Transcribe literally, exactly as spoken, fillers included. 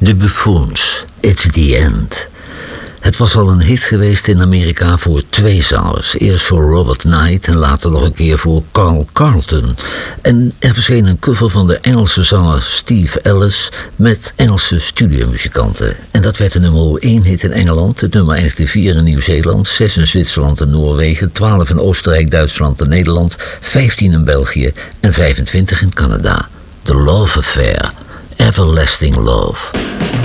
De Buffoons, It's the End. Het was al een hit geweest in Amerika voor twee zangers. Eerst voor Robert Knight en later nog een keer voor Carl Carlton. En er verscheen een cover van de Engelse zanger Steve Ellis met Engelse studiomuzikanten. En dat werd de nummer één hit in Engeland, het nummer eindigde vier in Nieuw-Zeeland, zes in Zwitserland en Noorwegen, twaalf in Oostenrijk, Duitsland en Nederland, vijftien in België en vijfentwintig in Canada. The Love Affair, Everlasting Love.